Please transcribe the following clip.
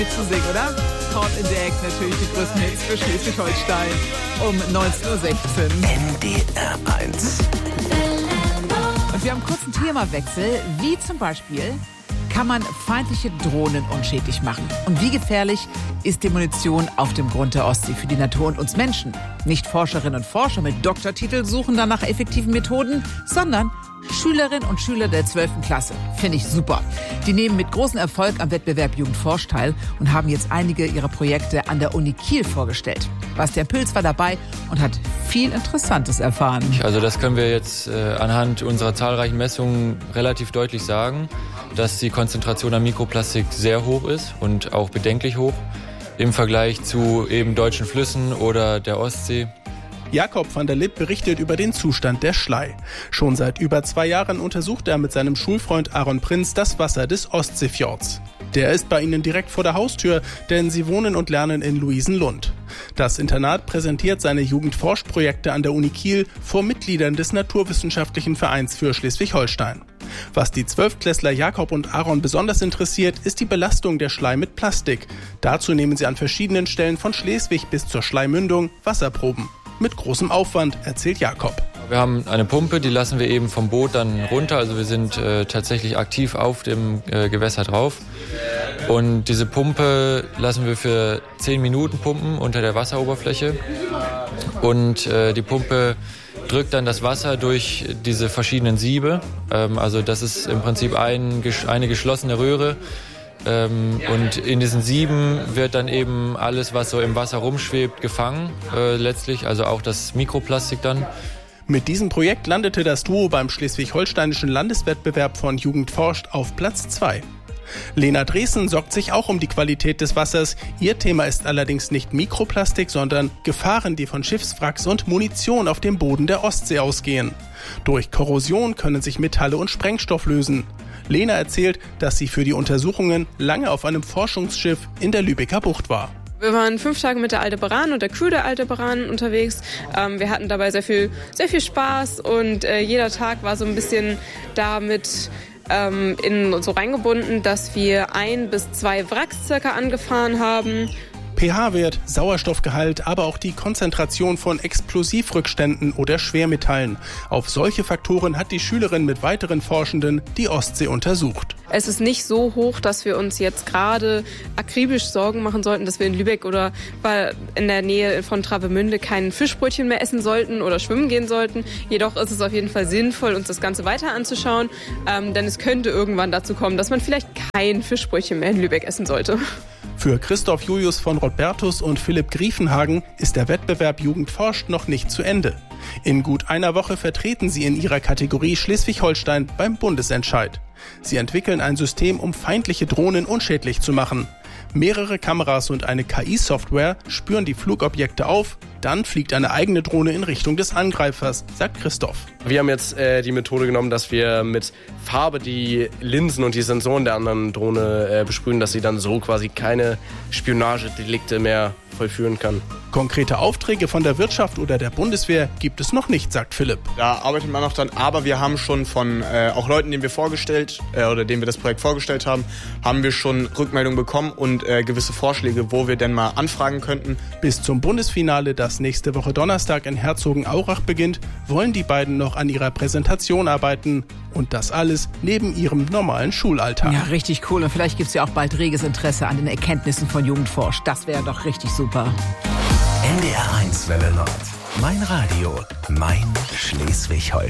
mitzusingen, oder? Caught in the Act, natürlich die größten Hits für Schleswig-Holstein um 19.16 Uhr. NDR 1. Und wir haben kurz einen Themawechsel, wie zum Beispiel kann man feindliche Drohnen unschädlich machen? Und wie gefährlich ist die Munition auf dem Grund der Ostsee für die Natur und uns Menschen? Nicht Forscherinnen und Forscher mit Doktortitel suchen dann nach effektiven Methoden, sondern Schülerinnen und Schüler der 12. Klasse. Finde ich super. Die nehmen mit großem Erfolg am Wettbewerb Jugend forscht teil und haben jetzt einige ihrer Projekte an der Uni Kiel vorgestellt. Bastian Püls war dabei und hat viel Interessantes erfahren. Also das können wir jetzt anhand unserer zahlreichen Messungen relativ deutlich sagen, dass die Konzentration an Mikroplastik sehr hoch ist und auch bedenklich hoch im Vergleich zu eben deutschen Flüssen oder der Ostsee. Jakob van der Lipp berichtet über den Zustand der Schlei. Schon seit über 2 Jahren untersucht er mit seinem Schulfreund Aaron Prinz das Wasser des Ostseefjords. Der ist bei ihnen direkt vor der Haustür, denn sie wohnen und lernen in Luisenlund. Das Internat präsentiert seine Jugendforschprojekte an der Uni Kiel vor Mitgliedern des Naturwissenschaftlichen Vereins für Schleswig-Holstein. Was die 12-Klässler Jakob und Aaron besonders interessiert, ist die Belastung der Schlei mit Plastik. Dazu nehmen sie an verschiedenen Stellen von Schleswig bis zur Schleimündung Wasserproben. Mit großem Aufwand, erzählt Jakob. Wir haben eine Pumpe, die lassen wir eben vom Boot dann runter. Also wir sind tatsächlich aktiv auf dem Gewässer drauf. Und diese Pumpe lassen wir für 10 Minuten pumpen unter der Wasseroberfläche. Und die Pumpe drückt dann das Wasser durch diese verschiedenen Siebe. Also das ist im Prinzip eine geschlossene Röhre. Und in diesen Sieben wird dann eben alles, was so im Wasser rumschwebt, gefangen letztlich, also auch das Mikroplastik dann. Mit diesem Projekt landete das Duo beim schleswig-holsteinischen Landeswettbewerb von Jugend forscht auf Platz 2. Lena Dresen sorgt sich auch um die Qualität des Wassers. Ihr Thema ist allerdings nicht Mikroplastik, sondern Gefahren, die von Schiffswracks und Munition auf dem Boden der Ostsee ausgehen. Durch Korrosion können sich Metalle und Sprengstoff lösen. Lena erzählt, dass sie für die Untersuchungen lange auf einem Forschungsschiff in der Lübecker Bucht war. Wir waren 5 Tage mit der Aldebaran und der Crew der Aldebaran unterwegs. Wir hatten dabei sehr viel Spaß und jeder Tag war so ein bisschen damit so reingebunden, dass wir 1 bis 2 Wracks circa angefahren haben. pH-Wert, Sauerstoffgehalt, aber auch die Konzentration von Explosivrückständen oder Schwermetallen. Auf solche Faktoren hat die Schülerin mit weiteren Forschenden die Ostsee untersucht. Es ist nicht so hoch, dass wir uns jetzt gerade akribisch Sorgen machen sollten, dass wir in Lübeck oder in der Nähe von Travemünde kein Fischbrötchen mehr essen sollten oder schwimmen gehen sollten. Jedoch ist es auf jeden Fall sinnvoll, uns das Ganze weiter anzuschauen, denn es könnte irgendwann dazu kommen, dass man vielleicht kein Fischbrötchen mehr in Lübeck essen sollte. Für Christoph Julius von Rodbertus und Philipp Griefenhagen ist der Wettbewerb Jugend forscht noch nicht zu Ende. In gut einer Woche vertreten sie in ihrer Kategorie Schleswig-Holstein beim Bundesentscheid. Sie entwickeln ein System, um feindliche Drohnen unschädlich zu machen. Mehrere Kameras und eine KI-Software spüren die Flugobjekte auf, dann fliegt eine eigene Drohne in Richtung des Angreifers, sagt Christoph. Wir haben jetzt die Methode genommen, dass wir mit Farbe die Linsen und die Sensoren der anderen Drohne besprühen, dass sie dann so quasi keine Spionagedelikte mehr vollführen kann. Konkrete Aufträge von der Wirtschaft oder der Bundeswehr gibt es noch nicht, sagt Philipp. Da arbeitet man noch dran, aber wir haben schon von auch Leuten, denen wir denen wir das Projekt vorgestellt haben, haben wir schon Rückmeldungen bekommen und gewisse Vorschläge, wo wir denn mal anfragen könnten. Bis zum Bundesfinale, das nächste Woche Donnerstag in Herzogenaurach beginnt, wollen die beiden noch an ihrer Präsentation arbeiten. Und das alles neben ihrem normalen Schulalltag. Ja, richtig cool. Und vielleicht gibt es ja auch bald reges Interesse an den Erkenntnissen von Jugend forscht. Das wäre doch richtig super. NDR 1 Welle Nord. Mein Radio, mein Schleswig-Holstein.